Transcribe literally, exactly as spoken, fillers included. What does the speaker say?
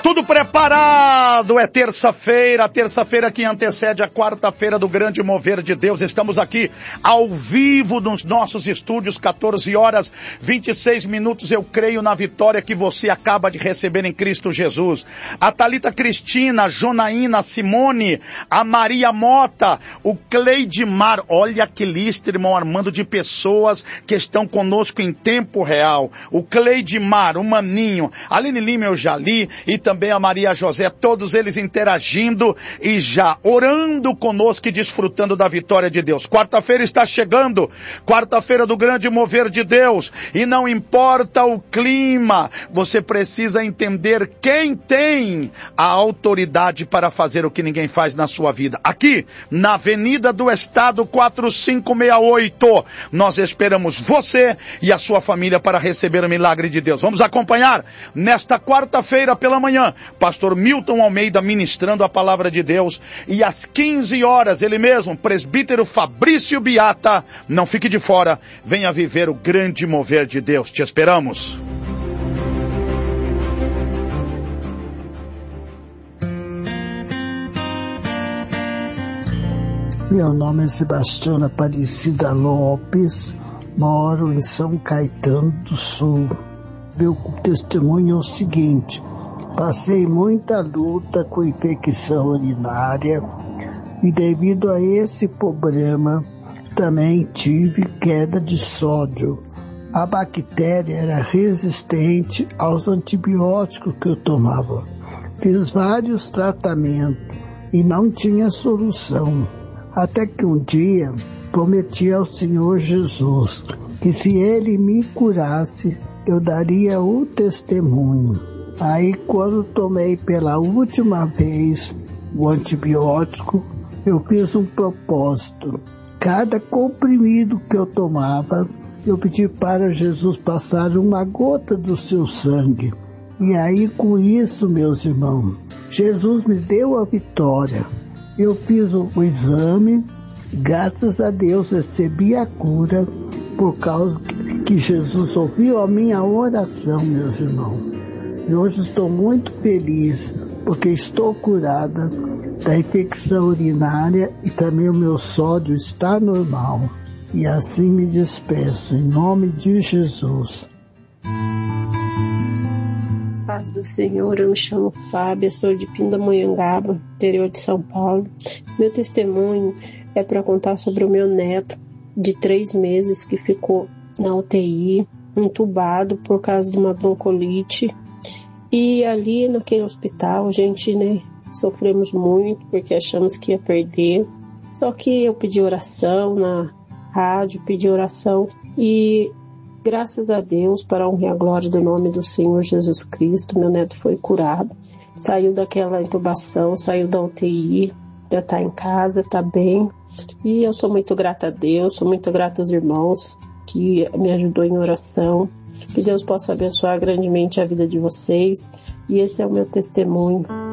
Tudo preparado, é terça-feira, terça-feira que antecede a quarta-feira do grande mover de Deus. Estamos aqui ao vivo nos nossos estúdios, quatorze horas, vinte e seis minutos. Eu creio na vitória que você acaba de receber em Cristo Jesus. A Thalita Cristina, a Jonaína, a Simone, a Maria Mota, o Cleidimar. Olha que lista, irmão Armando, de pessoas que estão conosco em tempo real. O Cleidimar, o Maninho, a Aline Lima eu já li, e também a Maria José, todos eles interagindo e já orando conosco e desfrutando da vitória de Deus. Quarta-feira está chegando, quarta-feira do grande mover de Deus, e não importa o clima, você precisa entender quem tem a autoridade para fazer o que ninguém faz na sua vida. Aqui, na Avenida do Estado quatro cinco seis oito, nós esperamos você e a sua família para receber o milagre de Deus. Vamos acompanhar nesta quarta-feira pela manhã, pastor Milton Almeida ministrando a palavra de Deus, e às quinze horas, ele mesmo, presbítero Fabrício Biata. Não fique de fora, venha viver o grande mover de Deus. Te esperamos. Meu nome é Sebastiana Aparecida Lopes, moro em São Caetano do Sul. Meu testemunho é o seguinte: passei muita luta com infecção urinária e devido a esse problema também tive queda de sódio. A bactéria era resistente aos antibióticos que eu tomava. Fiz vários tratamentos e não tinha solução. Até que um dia prometi ao Senhor Jesus que se Ele me curasse, eu daria o testemunho. Aí quando tomei pela última vez o antibiótico, eu fiz um propósito. Cada comprimido que eu tomava, eu pedi para Jesus passar uma gota do seu sangue. E aí com isso, meus irmãos, Jesus me deu a vitória. Eu fiz o, o exame, graças a Deus recebi a cura, por causa que Jesus ouviu a minha oração, meus irmãos. E hoje estou muito feliz, porque estou curada da infecção urinária e também o meu sódio está normal. E assim me despeço, em nome de Jesus. Paz do Senhor, eu me chamo Fábia, sou de Pindamonhangaba, interior de São Paulo. Meu testemunho é para contar sobre o meu neto de três meses que ficou na U T I, entubado por causa de uma broncolite. E ali naquele hospital a gente, né, sofremos muito porque achamos que ia perder. Só que eu pedi oração na rádio, pedi oração e graças a Deus, para a honra e a glória do nome do Senhor Jesus Cristo, meu neto foi curado. Saiu daquela intubação, saiu da U T I, já está em casa, está bem. E eu sou muito grata a Deus, sou muito grata aos irmãos que me ajudou em oração. Que Deus possa abençoar grandemente a vida de vocês. E esse é o meu testemunho.